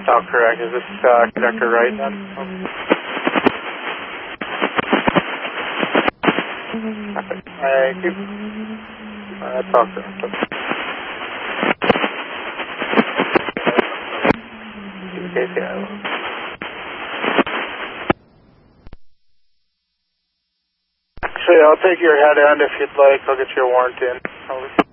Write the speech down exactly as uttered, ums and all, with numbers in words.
all correct. Is this uh, conductor right then? Okay. Thank you. Uh, that's all correct. Okay, yeah. Actually, I'll take your head end if you'd like. I'll get your warrant in. Over.